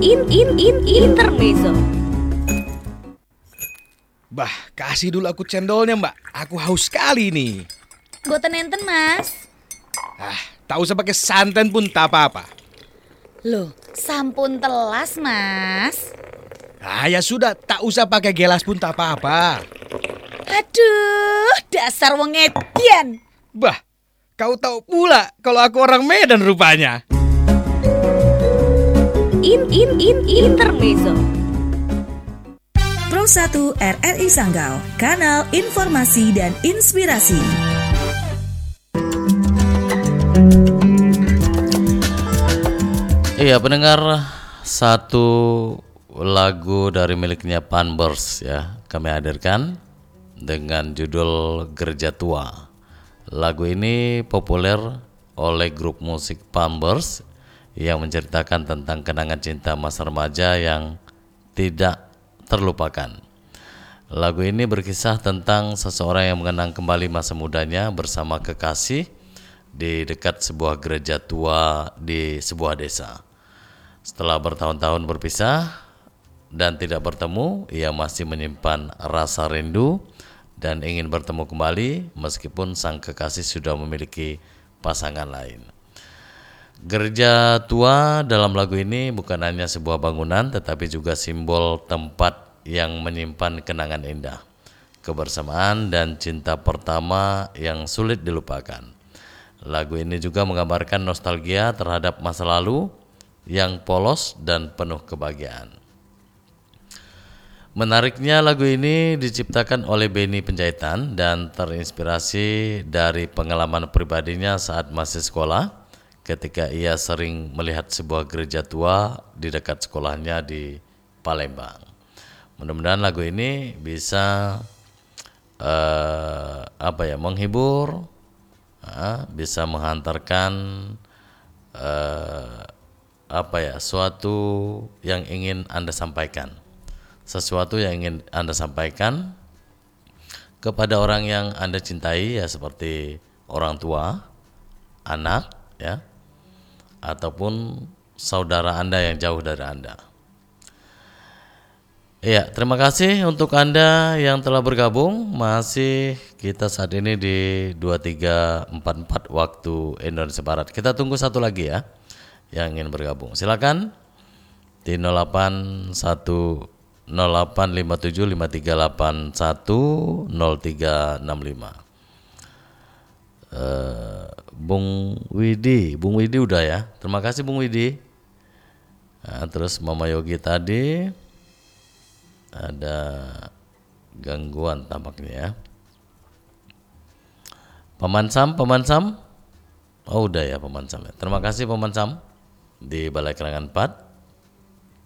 Intermezzo. Bah, kasih dulu aku cendolnya, Mbak. Aku haus sekali nih. Boten enten, Mas. Tak usah pakai santan pun tak apa-apa. Loh, sampun telas, Mas. Ya sudah, tak usah pakai gelas pun tak apa-apa. Aduh, dasar wong edian. Bah, kau tahu pula kalau aku orang Medan rupanya. Intermezzo. Pro 1 RRI Sanggau, kanal informasi dan inspirasi. Iya, pendengar, satu lagu dari miliknya Panbers ya kami hadirkan dengan judul Gereja Tua. Lagu ini populer oleh grup musik Panbers yang menceritakan tentang kenangan cinta masa remaja yang tidak terlupakan. Lagu ini berkisah tentang seseorang yang mengenang kembali masa mudanya bersama kekasih di dekat sebuah gereja tua di sebuah desa. Setelah bertahun-tahun berpisah dan tidak bertemu, ia masih menyimpan rasa rindu dan ingin bertemu kembali meskipun sang kekasih sudah memiliki pasangan lain. Gereja tua dalam lagu ini bukan hanya sebuah bangunan tetapi juga simbol tempat yang menyimpan kenangan indah, kebersamaan dan cinta pertama yang sulit dilupakan. Lagu ini juga menggambarkan nostalgia terhadap masa lalu yang polos dan penuh kebahagiaan. Menariknya lagu ini diciptakan oleh Benny Penjaitan dan terinspirasi dari pengalaman pribadinya saat masih sekolah ketika ia sering melihat sebuah gereja tua di dekat sekolahnya di Palembang. Mudah-mudahan lagu ini bisa menghibur, bisa menghantarkan suatu yang ingin Anda sampaikan. Sesuatu yang ingin Anda sampaikan kepada orang yang Anda cintai, ya seperti orang tua, anak, ya, ataupun saudara Anda yang jauh dari Anda. Iya, terima kasih untuk Anda yang telah bergabung. Masih kita saat ini di 2344 waktu Indonesia Barat. Kita tunggu satu lagi ya yang ingin bergabung. Silakan di 085753810365. Bung Widi udah ya. Terima kasih Bung Widi. Nah, terus Mama Yogi tadi ada gangguan tampaknya ya. Paman Sam. Oh udah ya Paman Sam ya. Terima kasih Paman Sam di Balai Kerangan 4.